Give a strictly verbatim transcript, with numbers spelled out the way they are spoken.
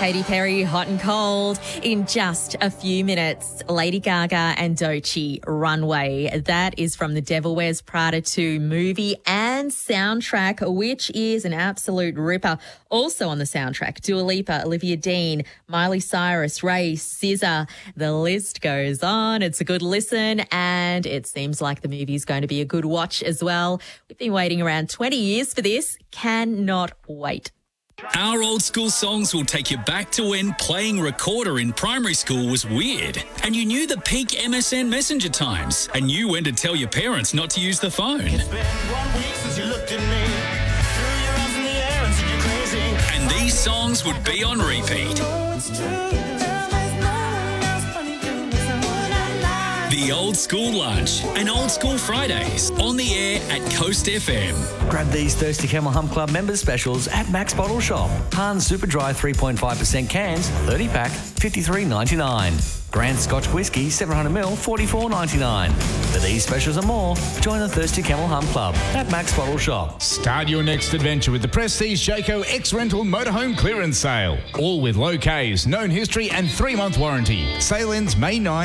Katy Perry, Hot and Cold. In just a few minutes, Lady Gaga and Doechii, Runway. That is from the Devil Wears Prada two movie and soundtrack, which is an absolute ripper. Also on the soundtrack, Dua Lipa, Olivia Dean, Miley Cyrus, Ray, S Z A. The list goes on. It's a good listen, and it seems like the movie is going to be a good watch as well. We've been waiting around twenty years for this. Cannot wait. Our old school songs will take you back to when playing recorder in primary school was weird, and you knew the peak M S N Messenger times, and knew when to tell your parents not to use the phone. It's been one week since you looked at me, threw your arms in the air and said you're crazy. And these songs would be on repeat. The Old School Lunch and Old School Fridays on the air at Coast F M. Grab these Thirsty Camel Hump Club members specials at Max Bottle Shop. Hans Super Dry three point five percent cans, thirty pack, fifty-three ninety-nine. Grand Scotch Whisky seven hundred milliliters, forty-four ninety-nine. For these specials and more, join the Thirsty Camel Hump Club at Max Bottle Shop. Start your next adventure with the Prestige Jayco X-Rental Motorhome Clearance Sale. All with low Ks, known history and three-month warranty. Sale ends May ninth.